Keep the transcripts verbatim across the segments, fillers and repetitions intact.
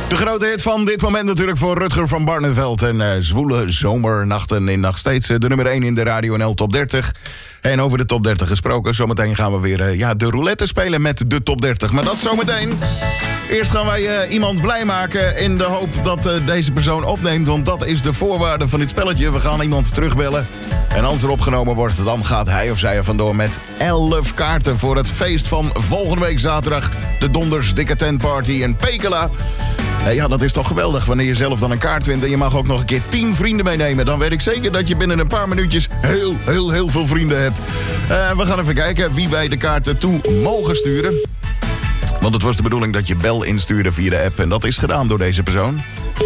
De grote hit van dit moment natuurlijk voor Rutger van Barneveld. En uh, zwoele zomernachten in nog steeds uh, de nummer één in de Radio N L Top dertig. En over de Top dertig gesproken, zometeen gaan we weer uh, ja, de roulette spelen met de Top dertig. Maar dat zometeen. Eerst gaan wij uh, iemand blij maken in de hoop dat uh, deze persoon opneemt. Want dat is de voorwaarde van dit spelletje. We gaan iemand terugbellen. En als er opgenomen wordt, dan gaat hij of zij er vandoor met elf kaarten voor het feest van volgende week zaterdag. De Donders Dikke Tent Party in Pekela. Uh, ja, dat is toch geweldig wanneer je zelf dan een kaart wint. En je mag ook nog een keer tien vrienden meenemen. Dan weet ik zeker dat je binnen een paar minuutjes heel, heel, heel veel vrienden hebt. Uh, we gaan even kijken wie wij de kaarten toe mogen sturen. Want het was de bedoeling dat je bel instuurde via de app. En dat is gedaan door deze persoon.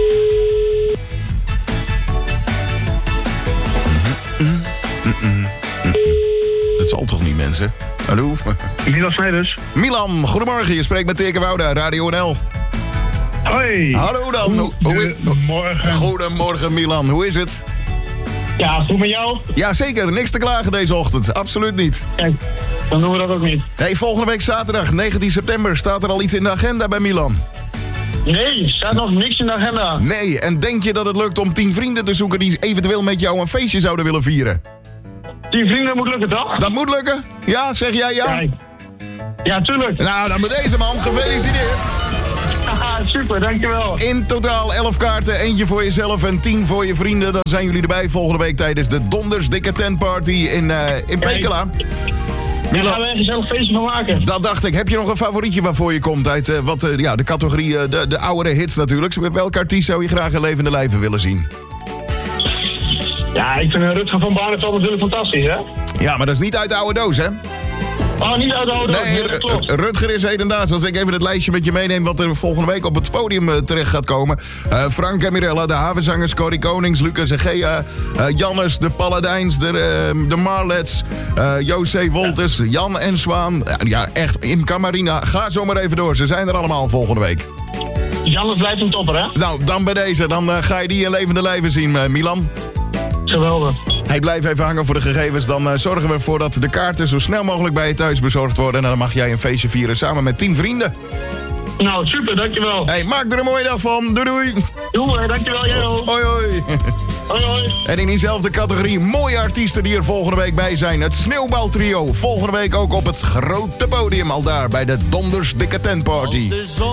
Het zal toch niet, mensen? Hallo? Milan Snijders. Milan, goedemorgen. Je spreekt met Teke Wouda, Radio N L. Hoi. Hallo dan. Goedemorgen. Goedemorgen, Milan. Hoe is het? Ja, goed met jou? Ja, zeker. Niks te klagen deze ochtend. Absoluut niet. Kijk, dan doen we dat ook niet. Hey, volgende week zaterdag, negentien september, staat er al iets in de agenda bij Milan? Nee, er staat nog niks in de agenda. Nee, en denk je dat het lukt om tien vrienden te zoeken die eventueel met jou een feestje zouden willen vieren? Tien vrienden moet lukken, toch? Dat moet lukken? Ja, zeg jij ja? Kijk. Ja, tuurlijk. Nou, dan met deze man, gefeliciteerd. Haha, super, dankjewel. In totaal elf kaarten, eentje voor jezelf en tien voor je vrienden. Dan zijn jullie erbij volgende week tijdens de Donders Dikke Tent Party in, uh, in Pekela. Daar gaan we een gezellig feestje van maken. Dat dacht ik. Heb je nog een favorietje waarvoor je komt uit uh, wat, uh, ja, de categorie, uh, de, de oudere hits natuurlijk. Welke artiest zou je graag in levende lijven willen zien? Ja, ik vind Rutger van Barneveld natuurlijk fantastisch, hè? Ja, maar dat is niet uit de oude doos, hè? Oh, niet uit de oude doos. Nee, dat klopt. Rutger is hedendaags. Als ik even het lijstje met je meeneem wat er volgende week op het podium uh, terecht gaat komen. Uh, Frank en Mirella, de havenzangers, Corrie Konings, Lucas en Gea, uh, Jannes, de Paladijns, de, uh, de Marlets, uh, José Wolters, ja. Jan en Zwaan. Uh, ja, echt, in Camarina. Ga zo maar even door. Ze zijn er allemaal volgende week. Jannes blijft een topper, hè? Nou, dan bij deze. Dan uh, ga je die in levende lijven zien, uh, Milan. Geweldig. Hey, blijf even hangen voor de gegevens. Dan uh, zorgen we ervoor dat de kaarten zo snel mogelijk bij je thuis bezorgd worden. En dan mag jij een feestje vieren samen met tien vrienden. Nou, super, dankjewel. Hey, maak er een mooie dag van. Doei doei. Doei, dankjewel, jij ook. Hoi hoi. Hoi hoi. En in diezelfde categorie mooie artiesten die er volgende week bij zijn. Het Sneeuwbaltrio. Volgende week ook op het grote podium al daar bij de Donders Dikke Tent Party.